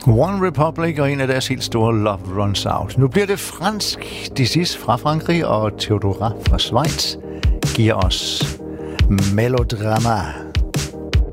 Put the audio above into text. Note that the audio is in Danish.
One Republic og en af deres helt store Love Runs Out. Nu bliver det fransk. Disis fra Frankrig og Theodora fra Schweiz giver os Melodrama.